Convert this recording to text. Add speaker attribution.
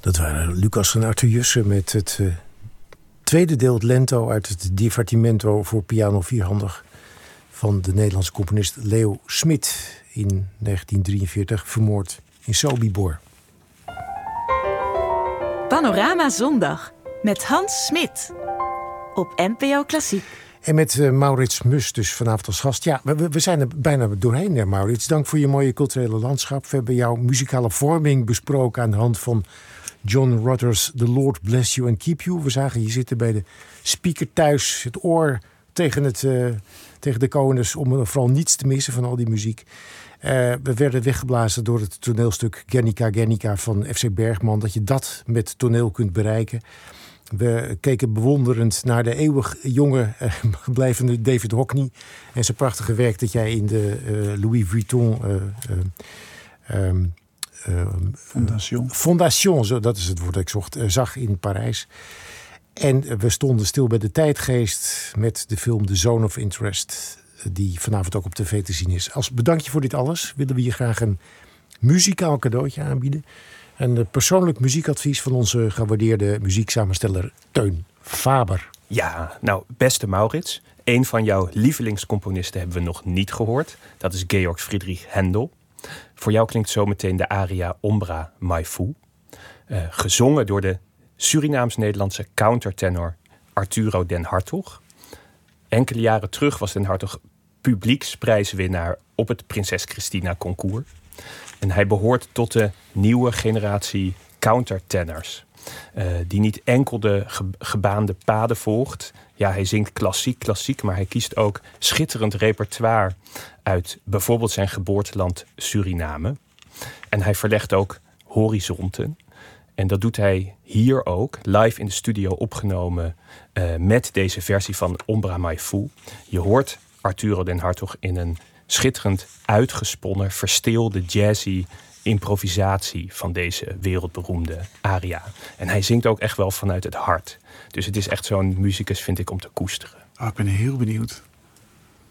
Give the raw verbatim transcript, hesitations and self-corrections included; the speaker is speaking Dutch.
Speaker 1: Dat waren Lucas en Arthur Jussen met het uh, tweede deel, het Lento, uit het Divertimento voor piano vierhandig van de Nederlandse componist Leo Smit, in negentien drieënveertig vermoord in Sobibor.
Speaker 2: Panorama Zondag met Hans Smit op N P O Klassiek.
Speaker 1: En met uh, Maurits Mus dus vanavond als gast. Ja, we, we zijn er bijna doorheen, hè, Maurits. Dank voor je mooie culturele landschap. We hebben jouw muzikale vorming besproken aan de hand van John Rutter's The Lord Bless You and Keep You. We zagen je zitten bij de speaker thuis, het oor tegen, het, uh, tegen de konus, om vooral niets te missen van al die muziek. Uh, we werden weggeblazen door het toneelstuk Guernica Guernica van F C Bergman. Dat je dat met toneel kunt bereiken. We keken bewonderend naar de eeuwig jonge uh, blijvende David Hockney en zijn prachtige werk dat jij in de uh, Louis Vuitton uh, uh, um, uh,
Speaker 3: Fondation.
Speaker 1: Fondation, zo, dat is het woord dat ik zocht, uh, zag in Parijs. En uh, we stonden stil bij de tijdgeest met de film The Zone of Interest, uh, die vanavond ook op tv te zien is. Als bedankje voor dit alles willen we je graag een muzikaal cadeautje aanbieden. Een persoonlijk muziekadvies van onze gewaardeerde muzieksamensteller Teun Faber.
Speaker 4: Ja, nou, beste Maurits, een van jouw lievelingscomponisten hebben we nog niet gehoord. Dat is Georg Friedrich Händel. Voor jou klinkt zo meteen de aria Ombra mai fu. Uh, gezongen door de Surinaams-Nederlandse countertenor Arturo den Hartog. Enkele jaren terug was den Hartog publieksprijswinnaar op het Prinses Christina Concours. En hij behoort tot de nieuwe generatie countertenors. Uh, die niet enkel de ge- gebaande paden volgt. Ja, hij zingt klassiek, klassiek, maar hij kiest ook schitterend repertoire uit bijvoorbeeld zijn geboorteland Suriname. En hij verlegt ook horizonten. En dat doet hij hier ook, live in de studio opgenomen uh, met deze versie van Ombra mai fu. Je hoort Arturo den Hartog in een schitterend uitgesponnen, verstilde, jazzy improvisatie van deze wereldberoemde aria. En hij zingt ook echt wel vanuit het hart. Dus het is echt zo'n muzikus, vind ik, om te koesteren.
Speaker 3: Oh, ik ben heel benieuwd.